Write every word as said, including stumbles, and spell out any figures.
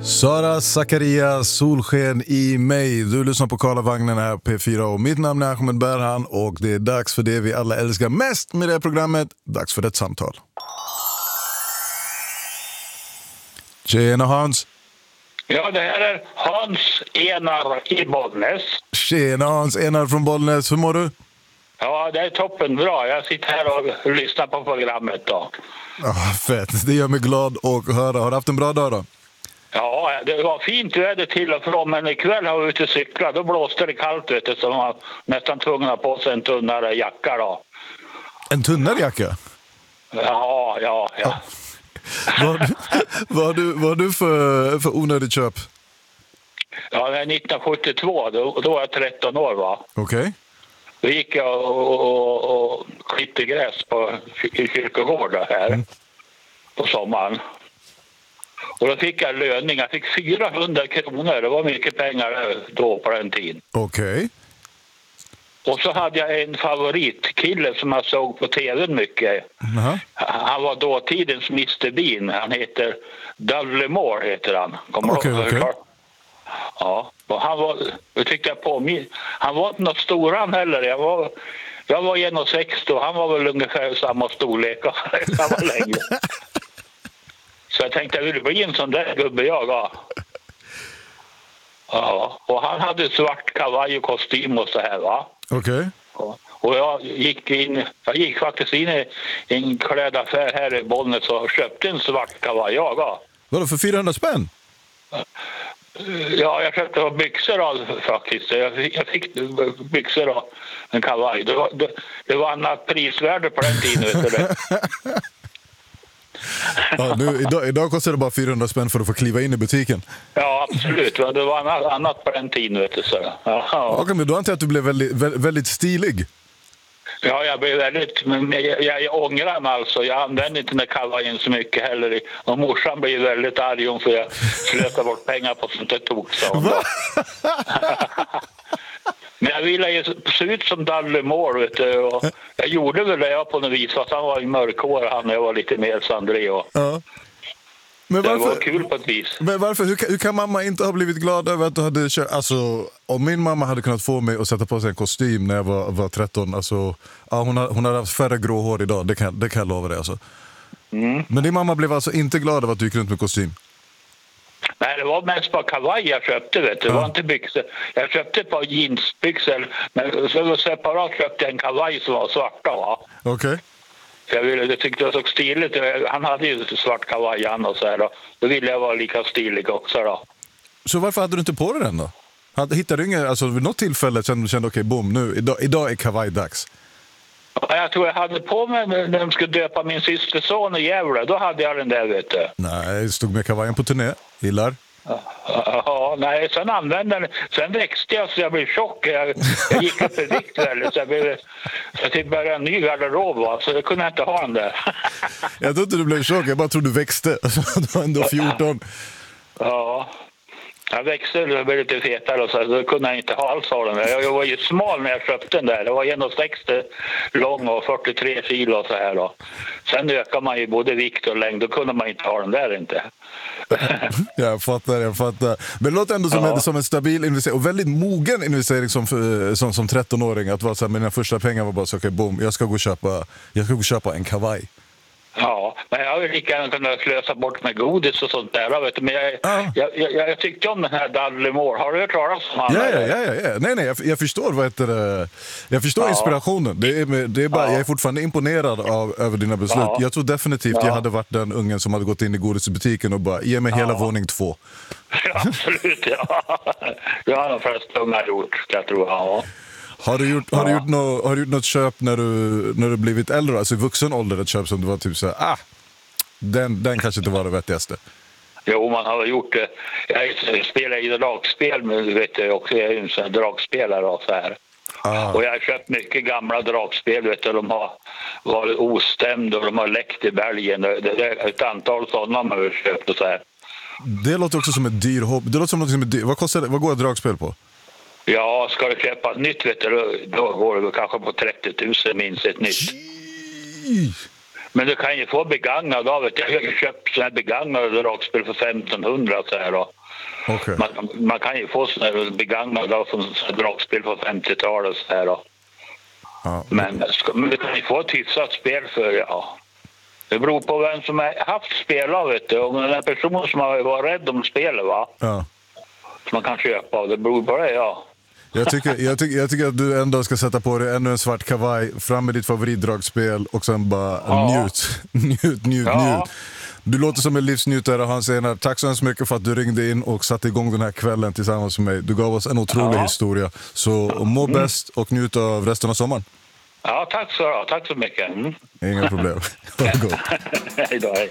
Sara Zakaria, Solsken i mig. Du lyssnar på Karlavagnen här på P fyra och mitt namn är Ahmed Berhan och det är dags för det vi alla älskar mest med det här programmet. Dags för ett samtal. Tjena Hans. Ja, det här är Hans Enar i Bollnäs. Tjena Hans Enar från Bollnäs. Hur mår du? Ja, det är toppen bra. Jag sitter här och lyssnar på programmet då. Ah, fett, det gör mig glad att höra. Har du haft en bra dag då? Ja, det var fint väder till och från, men ikväll har vi ute och cyklat. Då blåste det kallt, vet du, så man var nästan tvungen att ha på sig en tunnare jacka då. En tunnare jacka? Ja, ja, ja. Vad, vad har du, vad har du för, för onödigt köp? Ja, det är nittonhundrasjuttiotvå, då, då var jag tretton år va. Okej. Okay. Då gick jag och, och, och klippte gräs på, i kyrkogården här mm. på sommaren. Och då fick jag löning. Jag fick fyrahundra kronor. Det var mycket pengar då på den tiden. Okej. Okay. Och så hade jag en favoritkille som jag såg på tv mycket. Uh-huh. Han var dåtidens mister Bean. Han heter Dudley Moore heter han. Kommer okay, du ihåg? Okay. Ja, och han var, jag tyckte jag på mig. Han var inte något stor han heller. Jag var, jag var en komma sextio och han var väl ungefär samma storlek. Han var längre. Så jag tänkte jag ville bli en sån där gubbe jag. Ja. Ja, och han hade svart kavaj och kostym och så här va. Okej. Okay. Ja. Och jag gick in, jag gick faktiskt in i en klädaffär här i Bollnäs och köpte en svart kavaj jag. Ja. Vadå, för fyrahundra spänn? Ja, jag köpte byxor av, faktiskt. Jag fick, jag fick byxor av en kavaj. Det var, det, det var annat prisvärde på den tiden, vet du det. Ja, nu, idag, idag kostar det bara fyrahundra spänn för att få kliva in i butiken. Ja, absolut. Det var annat, annat på den tiden, vet du. Så. Ja, ja. Okej, men då antar jag att du blev väldigt, väldigt stilig. Ja, jag blev väldigt... Men jag, jag, jag ångrar mig alltså. Jag använde inte den där kavajen så mycket heller. Och morsan blev väldigt arg om för jag slösade bort pengar på sånt där tok. Så. Va? Men jag ville ju se ut som Dudley Moore, vet du. Och jag gjorde väl det jag på något vis. Fast han var i mörkhår, han jag var lite mer Sandré. Och... Ja. Men varför, det var kul på ett vis. Men varför, hur, hur kan mamma inte ha blivit glad över att du hade kört? Alltså, om min mamma hade kunnat få mig att sätta på sig en kostym när jag var, var tretton, alltså, ja, hon, har, hon hade haft färre grå hår idag, det kan, det kan jag lova dig. Alltså. Mm. Men din mamma blev alltså inte glad över att du gick runt med kostym? Nej, det var mest bara kavaj jag köpte, vet du. Det var inte byxor. Jag köpte ett par jeansbyxor, men så separat köpte jag en kavaj som var svarta, va? Okej. Okay. Jag, ville, jag tyckte det såg stiligt. Han hade ju svart kavaj och så här då. Då ville jag vara lika stilig också då. Så varför hade du inte på dig den då? Hittade du ingen, alltså vid något tillfälle kände du kände okej, okay, boom, nu, idag, idag är kavajdags? Ja, jag tror jag hade på mig när de skulle döpa min systerson i Gävle. Då hade jag den där, vet du. Nej, stod med kavajen på turné. Gillar? Ja, nej, sen använde den. Sen växte jag så jag blev tjock. Jag, jag gick upp i vikt väldigt. Så jag, blev, jag fick börja en ny garderob, va? Så jag kunde inte ha den där. Jag trodde du blev tjock, jag bara trodde du växte. Du var ändå fjorton. Ja, jag växte och blev lite fetare och så, så kunde jag inte ha alls ha den där. Jag var ju smal när jag köpte den där. Det var en komma sextio lång och fyrtiotre kilo och så här då. Sen ökar man ju både vikt och längd. Då kunde man inte ha den där inte. Jag fattar, jag fattar. Men det låter ändå som, ja. en, som en stabil investering och väldigt mogen investering som, som, som tretton-åring. Att vara så här, mina första pengar var bara så, okej, okay, boom, jag ska gå och köpa, jag ska gå och köpa en kavaj. Ja, men jag har ju lika gärna kunnat slösa bort med godis och sånt där. Vet du. Men jag, ah. jag, jag, jag tyckte om den här Dudley Moore. Har du hört talas om han? Ja, ja, ja, ja. Nej, nej, jag, jag förstår vad heter det. Jag förstår ja. inspirationen. Det är, det är bara, ja. Jag är fortfarande imponerad av, över dina beslut. Ja. Jag tror definitivt ja. jag hade varit den ungen som hade gått in i godisbutiken och bara, ge mig hela ja. våning två. Ja, absolut, ja. Det har de flesta unga gjort, jag tror ja. Har du gjort, har du gjort, no, har du gjort något köp när du, när du blivit äldre, alltså i vuxen ålder, ett köp som du var typ så här, ah, den, den kanske inte var det vettigaste? Jo, man har gjort det. Jag spelar i dragspel, men du vet jag också, jag är en sån här dragspelare och så här. Ah. Och jag har köpt mycket gamla dragspel, vet du, de har varit ostämda och de har läckt i bergen. Det är ett antal sådana man har köpt och så här. Det låter också som ett dyr hobby. Det låter som något som är dyr. Vad kostar det? Vad går ett dragspel på? Ja, ska du köpa ett nytt, vet du, då går det kanske på trettio tusen minst ett nytt. Men du kan ju få begagnad av det. Jag har köpt sådana här begagnade dragspel för femtonhundra så här då. Okay. Man, man kan ju få sådana här begagnade av från dragspel på femtiotalet så här då. Ja. Men, men du kan ju få ett hyfsat spel för, ja. Det beror på vem som har haft spel av det. Och den personen som har varit rädd om spelet, va? Ja. Som man kan köpa av. Det beror på det, ja. Jag tycker, jag, tycker, jag tycker att du ändå ska sätta på dig ännu en svart kavaj, fram med ditt favoritdragspel och sen bara Ja. njut, njut, njut, Ja. njut. Du låter som en livsnjutare, Hans Enar. Tack så hemskt mycket för att du ringde in och satte igång den här kvällen tillsammans med mig. Du gav oss en otrolig Ja. historia. Så må Mm. bäst och njut av resten av sommaren. Ja, tack så, tack så mycket. Mm. Inga problem. Ha det gott. Hej då, hej.